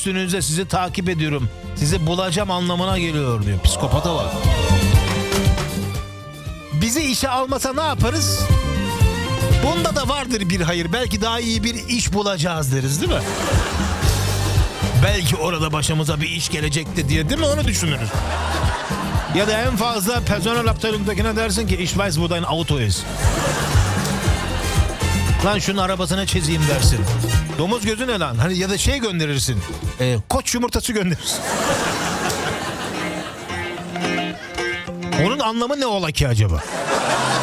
üstünüzde, sizi takip ediyorum. Sizi bulacağım anlamına geliyor diyor. Psikopata bak. Bizi işe almasa ne yaparız? Bunda da vardır bir hayır. Belki daha iyi bir iş bulacağız deriz değil mi? Belki orada başımıza bir iş gelecekti diye değil mi? Onu düşünürüz. Ya da en fazla personel aptalındakine dersin ki ich weiß wo dein Auto ist. Lan şunun arabasına çizeyim dersin. Domuz gözü ne lan? Hani ya da şey gönderirsin. Koç yumurtası gönderirsin. Onun anlamı ne ola ki acaba?